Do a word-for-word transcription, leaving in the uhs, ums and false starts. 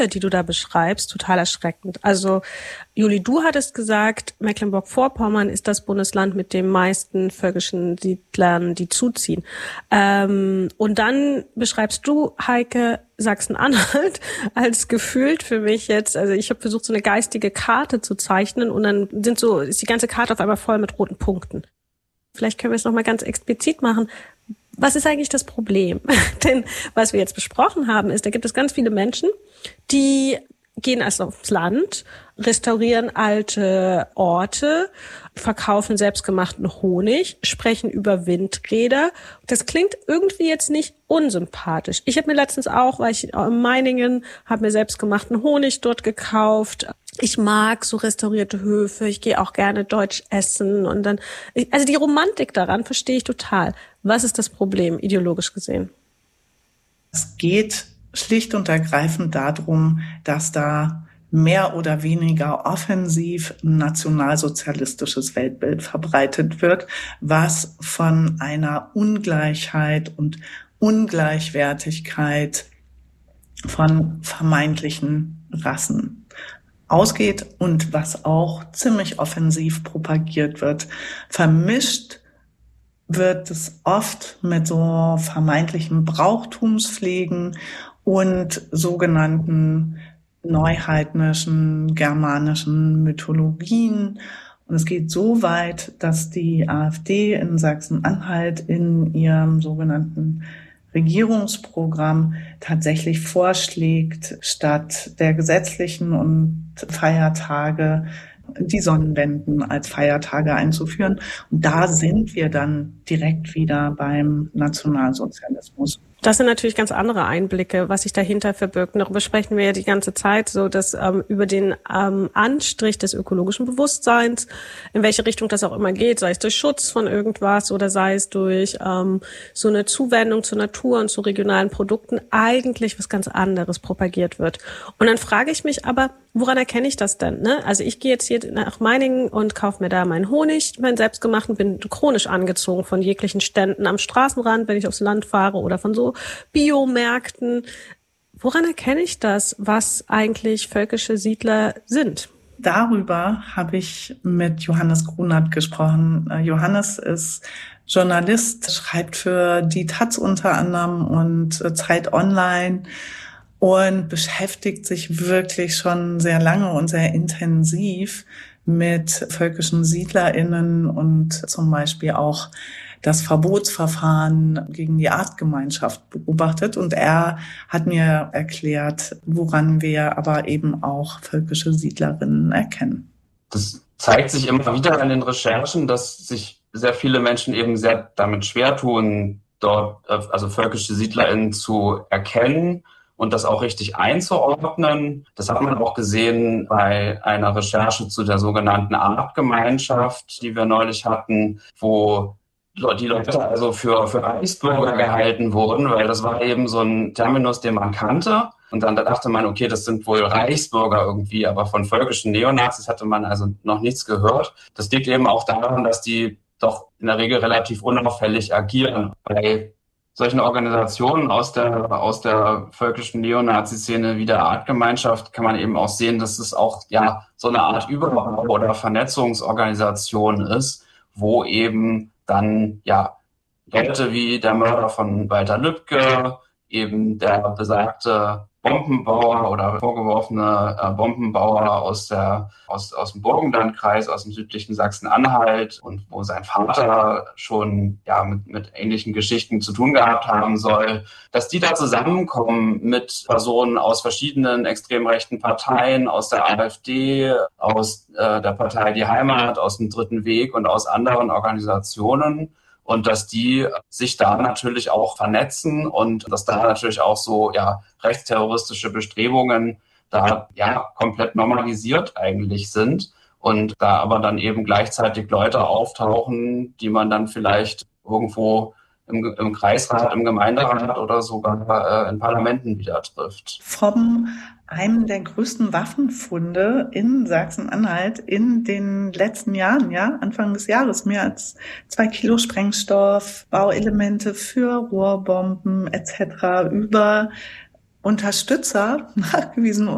die du da beschreibst, total erschreckend. Also, Juli, du hattest gesagt, Mecklenburg-Vorpommern ist das Bundesland mit den meisten völkischen Siedlern, die zuziehen. Ähm, und dann beschreibst du, Heike, Sachsen-Anhalt als gefühlt für mich jetzt, also ich habe versucht, so eine geistige Karte zu zeichnen und dann sind so, ist die ganze Karte auf einmal voll mit roten Punkten. Vielleicht können wir es nochmal ganz explizit machen. Was ist eigentlich das Problem? Denn was wir jetzt besprochen haben, ist, da gibt es ganz viele Menschen, die gehen erst aufs Land, restaurieren alte Orte, verkaufen selbstgemachten Honig, sprechen über Windräder. Das klingt irgendwie jetzt nicht unsympathisch. Ich habe mir letztens auch, weil ich in Meiningen, habe mir selbstgemachten Honig dort gekauft. Ich mag so restaurierte Höfe, ich gehe auch gerne deutsch essen und dann, also die Romantik daran verstehe ich total. Was ist das Problem, ideologisch gesehen? Es geht schlicht und ergreifend darum, dass da mehr oder weniger offensiv ein nationalsozialistisches Weltbild verbreitet wird, was von einer Ungleichheit und Ungleichwertigkeit von vermeintlichen Rassen ausgeht und was auch ziemlich offensiv propagiert wird. Vermischt wird es oft mit so vermeintlichen Brauchtumspflegen und sogenannten neuheidnischen germanischen Mythologien. Und es geht so weit, dass die AfD in Sachsen-Anhalt in ihrem sogenannten Regierungsprogramm tatsächlich vorschlägt, statt der gesetzlichen und Feiertage die Sonnenwenden als Feiertage einzuführen. Und da sind wir dann direkt wieder beim Nationalsozialismus. Das sind natürlich ganz andere Einblicke, was sich dahinter verbirgt. Darüber sprechen wir ja die ganze Zeit, so dass ähm, über den ähm, Anstrich des ökologischen Bewusstseins, in welche Richtung das auch immer geht, sei es durch Schutz von irgendwas oder sei es durch ähm, so eine Zuwendung zur Natur und zu regionalen Produkten, eigentlich was ganz anderes propagiert wird. Und dann frage ich mich aber, woran erkenne ich das denn? Ne? Also ich gehe jetzt hier nach Meiningen und kaufe mir da meinen Honig, meinen selbstgemachten, bin chronisch angezogen von jeglichen Ständen am Straßenrand, wenn ich aufs Land fahre oder von so Biomärkten. Woran erkenne ich das, was eigentlich völkische Siedler sind? Darüber habe ich mit Johannes Grunert gesprochen. Johannes ist Journalist, schreibt für die Taz unter anderem und Zeit Online und beschäftigt sich wirklich schon sehr lange und sehr intensiv mit völkischen SiedlerInnen und zum Beispiel auch das Verbotsverfahren gegen die Artgemeinschaft beobachtet. Und er hat mir erklärt, woran wir aber eben auch völkische Siedlerinnen erkennen. Das zeigt sich immer wieder in den Recherchen, dass sich sehr viele Menschen eben sehr damit schwer tun, dort also völkische SiedlerInnen zu erkennen und das auch richtig einzuordnen. Das hat man auch gesehen bei einer Recherche zu der sogenannten Artgemeinschaft, die wir neulich hatten, wo die Leute also für, für Reichsbürger gehalten wurden, weil das war eben so ein Terminus, den man kannte. Und dann dachte man, okay, das sind wohl Reichsbürger irgendwie, aber von völkischen Neonazis hatte man also noch nichts gehört. Das liegt eben auch daran, dass die doch in der Regel relativ unauffällig agieren. Bei solchen Organisationen aus der, aus der völkischen Neonazi-Szene wie der Artgemeinschaft kann man eben auch sehen, dass es auch ja so eine Art Überbau oder Vernetzungsorganisation ist, wo eben dann ja Leute wie der Mörder von Walter Lübcke, eben der besagte Bombenbauer oder vorgeworfene äh, Bombenbauer aus der aus aus dem Burgenlandkreis, aus dem südlichen Sachsen-Anhalt und wo sein Vater schon ja mit mit ähnlichen Geschichten zu tun gehabt haben soll, dass die da zusammenkommen mit Personen aus verschiedenen extrem rechten Parteien, aus der AfD, aus äh, der Partei Die Heimat, aus dem Dritten Weg und aus anderen Organisationen. Und dass die sich da natürlich auch vernetzen und dass da natürlich auch so ja rechtsterroristische Bestrebungen da ja komplett normalisiert eigentlich sind und da aber dann eben gleichzeitig Leute auftauchen, die man dann vielleicht irgendwo im, im Kreisrat, im Gemeinderat oder sogar äh, in Parlamenten wieder trifft. Vom einem der größten Waffenfunde in Sachsen-Anhalt in den letzten Jahren, ja, Anfang des Jahres, mehr als zwei Kilo Sprengstoff, Bauelemente für Rohrbomben et cetera über Unterstützer nachgewiesen